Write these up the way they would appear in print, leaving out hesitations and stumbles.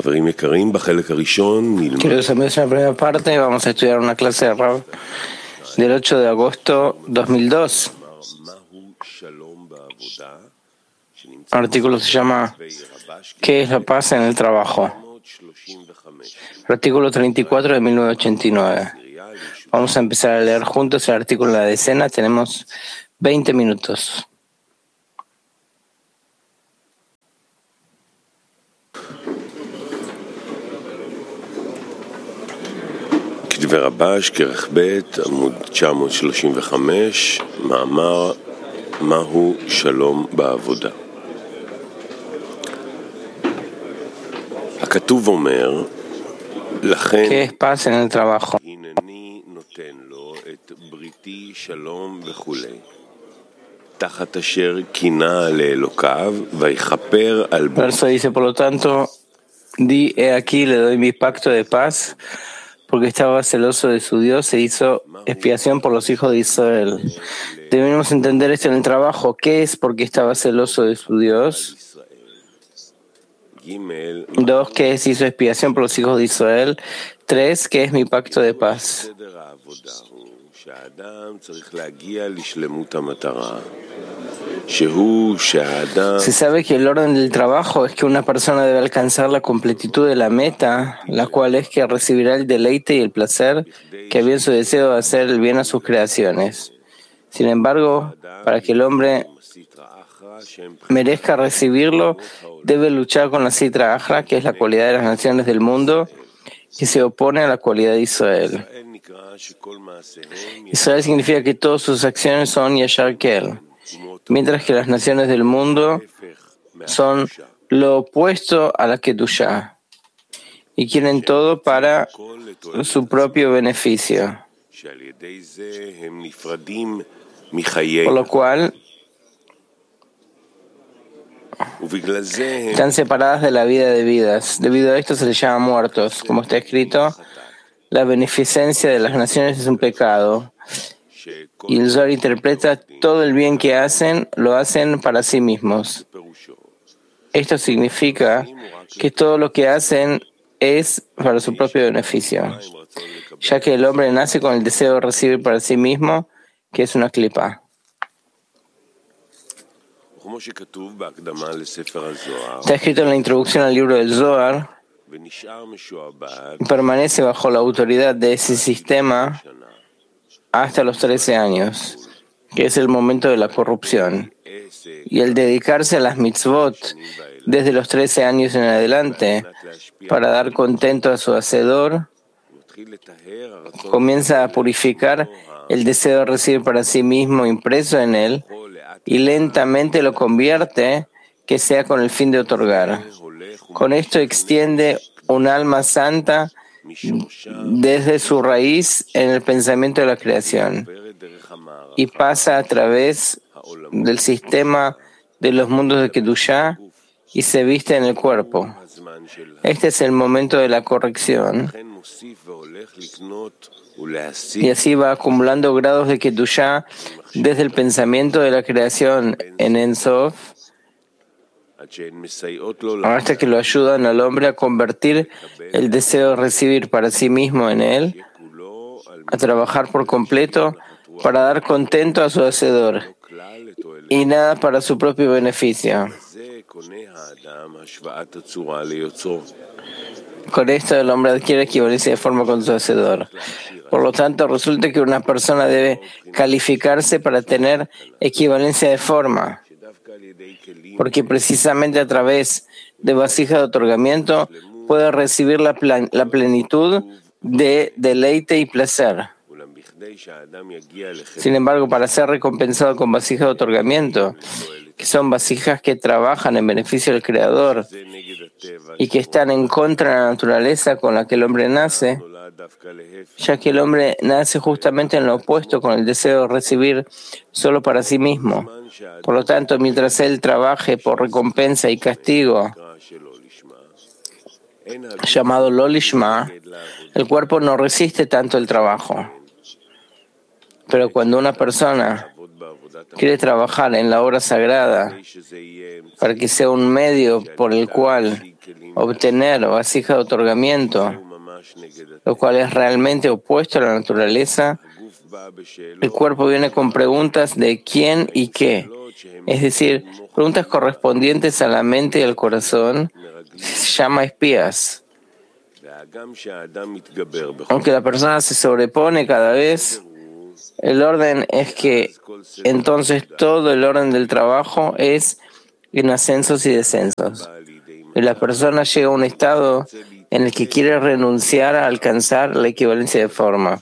Queridos amigos, en la primera parte vamos a estudiar una clase de Rav del 8 de agosto 2002. El artículo se llama ¿Qué es la paz en el trabajo? El artículo 34 de 1989. Vamos a empezar a leer juntos el artículo en la decena. Tenemos 20 minutos. כתבי רבש, כרך ב', עמוד 935, מאמר מהו שלום בעבודה. הכתוב אומר, לכן הנני נותן לו את בריתי שלום וכולי, תחת אשר קינה לאלוקיו ויכפר על Verso dice, por lo tanto, di, he aquí, le doy mi pacto de paz, porque estaba celoso de su Dios e hizo expiación por los hijos de Israel. Debemos entender esto en el trabajo. ¿Qué es porque estaba celoso de su Dios? 2. ¿Qué es hizo expiación por los hijos de Israel? 3. ¿Qué es mi pacto de paz? Se sabe que el orden del trabajo es que una persona debe alcanzar la completitud de la meta, la cual es que recibirá el deleite y el placer que había en su deseo de hacer el bien a sus creaciones. Sin embargo, para que el hombre merezca recibirlo, debe luchar con la Sitra Achra, que es la cualidad de las naciones del mundo, que se opone a la cualidad de Israel. Israel significa que todas sus acciones son Yashar Kel, mientras que las naciones del mundo son lo opuesto a la Kedushá y quieren todo para su propio beneficio. Por lo cual están separadas de la vida de vidas. Debido a esto se les llama muertos. Como está escrito, la beneficencia de las naciones es un pecado. Y el Zohar interpreta todo el bien que hacen, lo hacen para sí mismos. Esto significa que todo lo que hacen es para su propio beneficio, ya que el hombre nace con el deseo de recibir para sí mismo, que es una klipa. Está escrito en la introducción al libro del Zohar, permanece bajo la autoridad de ese sistema hasta los 13 años, que es el momento de la corrupción. Y el dedicarse a las mitzvot desde los 13 años en adelante para dar contento a su hacedor, comienza a purificar el deseo de recibir para sí mismo impreso en él y lentamente lo convierte que sea con el fin de otorgar. Con esto extiende un alma santa desde su raíz en el pensamiento de la creación y pasa a través del sistema de los mundos de Kedushá y se viste en el cuerpo. Este es el momento de la corrección y así va acumulando grados de Kedushá desde el pensamiento de la creación en En Sof hasta que lo ayudan al hombre a convertir el deseo de recibir para sí mismo en él, a trabajar por completo para dar contento a su hacedor y nada para su propio beneficio. Con esto el hombre adquiere equivalencia de forma con su hacedor. Por lo tanto, resulta que una persona debe calificarse para tener equivalencia de forma, porque precisamente a través de vasija de otorgamiento puede recibir la plenitud de deleite y placer. Sin embargo, para ser recompensado con vasija de otorgamiento, que son vasijas que trabajan en beneficio del Creador y que están en contra de la naturaleza con la que el hombre nace, ya que el hombre nace justamente en lo opuesto, con el deseo de recibir solo para sí mismo. Por lo tanto, mientras él trabaje por recompensa y castigo, llamado Lolishma, el cuerpo no resiste tanto el trabajo. Pero cuando una persona quiere trabajar en la obra sagrada para que sea un medio por el cual obtener vasija de otorgamiento, lo cual es realmente opuesto a la naturaleza, el cuerpo viene con preguntas de quién y qué, es decir, preguntas correspondientes a la mente y al corazón, se llama espías. Aunque la persona se sobrepone cada vez, el orden es que entonces todo el orden del trabajo es en ascensos y descensos. Y la persona llega a un estado en el que quiere renunciar a alcanzar la equivalencia de forma.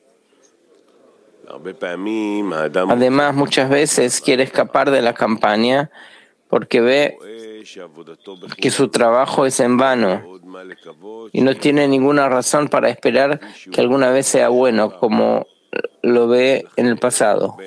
Además, muchas veces quiere escapar de la campaña porque ve que su trabajo es en vano y no tiene ninguna razón para esperar que alguna vez sea bueno, como lo ve en el pasado.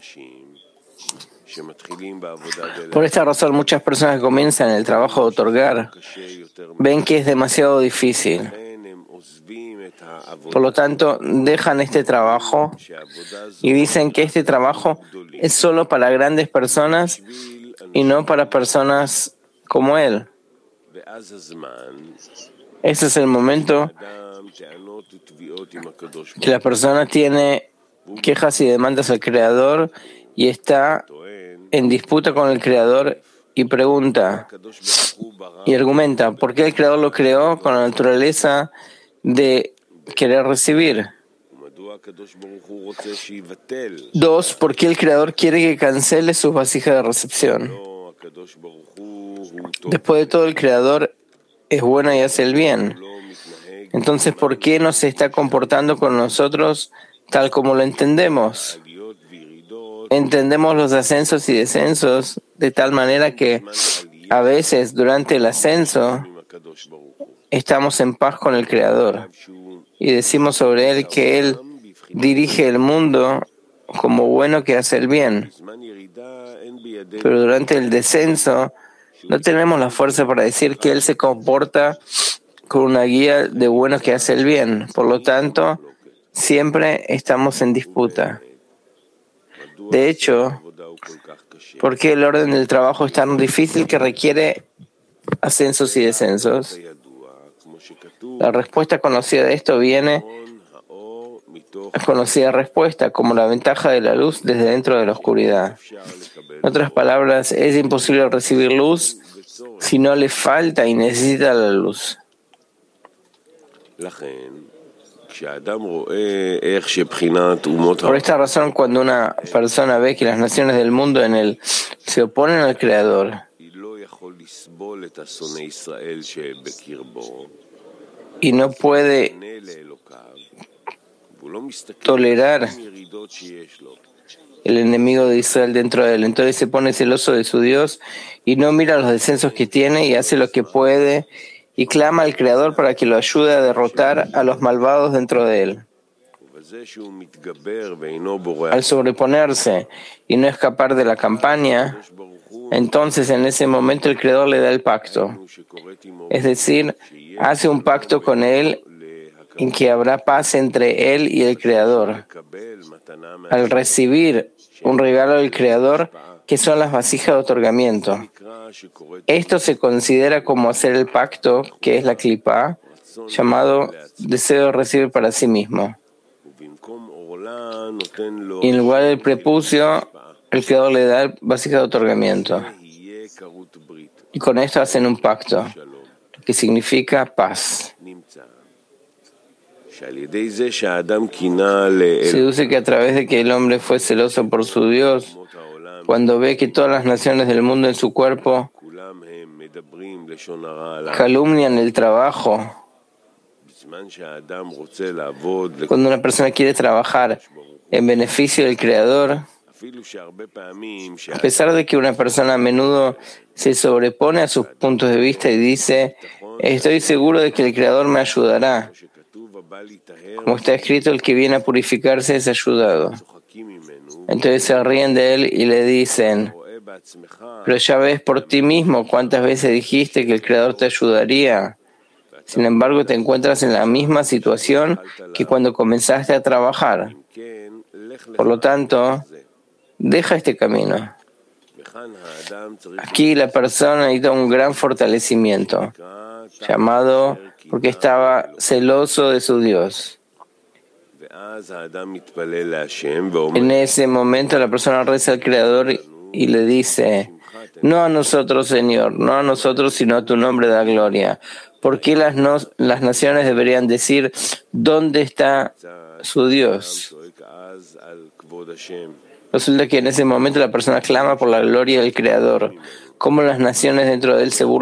Por esta razón, muchas personas que comienzan el trabajo de otorgar ven que es demasiado difícil. Por lo tanto, dejan este trabajo y dicen que este trabajo es solo para grandes personas y no para personas como él. Ese es el momento que la persona tiene quejas y demandas al Creador y está en disputa con el Creador y pregunta y argumenta ¿por qué el Creador lo creó con la naturaleza de querer recibir? 2. ¿Por qué el Creador quiere que cancele sus vasijas de recepción? Después de todo, el Creador es bueno y hace el bien. Entonces, ¿por qué no se está comportando con nosotros tal como lo entendemos? Entendemos los ascensos y descensos de tal manera que a veces durante el ascenso estamos en paz con el Creador y decimos sobre Él que Él dirige el mundo como bueno que hace el bien. Pero durante el descenso no tenemos la fuerza para decir que Él se comporta con una guía de bueno que hace el bien. Por lo tanto, siempre estamos en disputa. De hecho, ¿por qué el orden del trabajo es tan difícil que requiere ascensos y descensos? La respuesta conocida de esto viene a conocida respuesta como la ventaja de la luz desde dentro de la oscuridad. En otras palabras, es imposible recibir luz si no le falta y necesita la luz. Por esta razón, cuando una persona ve que las naciones del mundo en él se oponen al Creador y no puede tolerar el enemigo de Israel dentro de él, entonces se pone celoso de su Dios y no mira los descensos que tiene y hace lo que puede y clama al Creador para que lo ayude a derrotar a los malvados dentro de él. Al sobreponerse y no escapar de la campaña, entonces en ese momento el Creador le da el pacto. Es decir, hace un pacto con él en que habrá paz entre él y el Creador. Al recibir un regalo del Creador, que son las vasijas de otorgamiento. Esto se considera como hacer el pacto, que es la clipá, llamado deseo de recibir para sí mismo. Y en lugar del prepucio, el Creador le da vasija de otorgamiento. Y con esto hacen un pacto, que significa paz. Se deduce que a través de que el hombre fue celoso por su Dios, cuando ve que todas las naciones del mundo en su cuerpo calumnian el trabajo, cuando una persona quiere trabajar en beneficio del Creador, a pesar de que una persona a menudo se sobrepone a sus puntos de vista y dice, estoy seguro de que el Creador me ayudará. Como está escrito, el que viene a purificarse es ayudado. Entonces se ríen de él y le dicen, pero ya ves por ti mismo cuántas veces dijiste que el Creador te ayudaría. Sin embargo, te encuentras en la misma situación que cuando comenzaste a trabajar. Por lo tanto, deja este camino. Aquí la persona necesita un gran fortalecimiento. llamado porque estaba celoso de su Dios. En ese momento la persona reza al Creador y le dice: no a nosotros, Señor, no a nosotros, sino a tu nombre da gloria. ¿Por qué las naciones deberían decir: ¿dónde está su Dios? Resulta que en ese momento la persona clama por la gloria del Creador. ¿Cómo las naciones dentro de él se burlan